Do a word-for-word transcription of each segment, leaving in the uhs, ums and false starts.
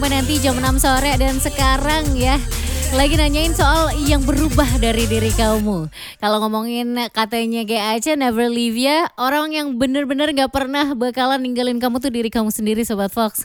Menanti jam enam sore dan sekarang ya lagi nanyain soal yang berubah dari diri kamu. Kalau ngomongin katanya kayak aja never leave ya, orang yang bener-bener gak pernah bakalan ninggalin kamu tuh diri kamu sendiri Sobat Fox.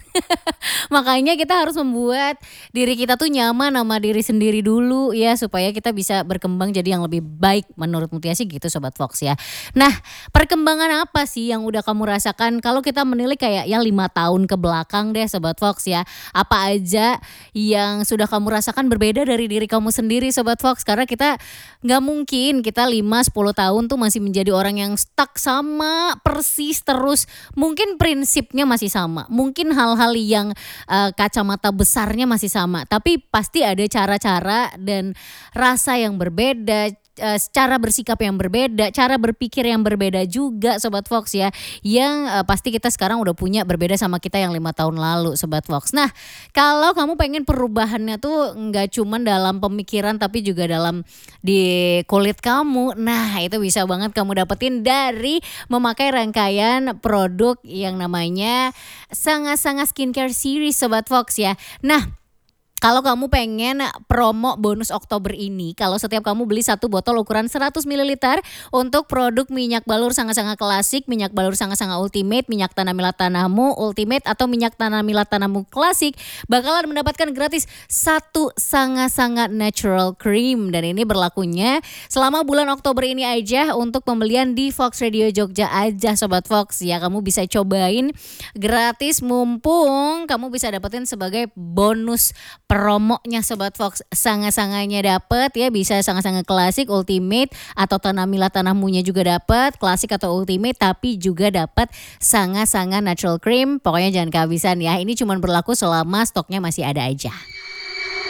Makanya kita harus membuat diri kita tuh nyaman sama diri sendiri dulu ya, supaya kita bisa berkembang jadi yang lebih baik menurut Mutia sih gitu Sobat Fox ya. Nah, perkembangan apa sih yang udah kamu rasakan kalau kita menilik kayak ya lima tahun ke belakang deh Sobat Fox ya. Apa aja yang sudah kamu rasakan berbeda dari diri kamu sendiri Sobat Fox, karena kita nggak mungkin kita lima sepuluh tahun tuh masih menjadi orang yang stuck sama persis terus. Mungkin prinsipnya masih sama, mungkin hal-hal yang uh, kacamata besarnya masih sama, tapi pasti ada cara-cara dan rasa yang berbeda, uh, cara bersikap yang berbeda, cara berpikir yang berbeda juga Sobat Fox ya, yang uh, pasti kita sekarang udah punya berbeda sama kita yang lima tahun lalu Sobat Fox. Nah, kalau kamu pengen perubahannya tuh nggak cuman dalam pemikiran tapi juga dalam di kulit kamu, nah itu bisa banget kamu dapetin dari memakai rangkaian produk yang namanya Sangat-Sangat Skincare Series Sobat Fox ya. Nah, kalau kamu pengen promo bonus Oktober ini, kalau setiap kamu beli satu botol ukuran seratus mililiter untuk produk minyak balur Sangat-Sangat Klasik, minyak balur Sangat-Sangat Ultimate, minyak tanah milat tanahmu Ultimate atau minyak tanah milat tanahmu Klasik, bakalan mendapatkan gratis satu Sangat-Sangat Natural Cream. Dan ini berlakunya selama bulan Oktober ini aja untuk pembelian di Fox Radio Jogja aja Sobat Fox ya. Kamu bisa cobain gratis mumpung kamu bisa dapetin sebagai bonus promonya Sobat Fox. Sangat-sangatnya dapet ya, bisa Sangat-Sangat Klasik, Ultimate atau tanah milat tanahmunya juga dapet, Klasik atau Ultimate, tapi juga dapat Sangat-Sangat Natural Cream. Pokoknya jangan kehabisan ya, ini cuma berlaku selama stoknya masih ada aja.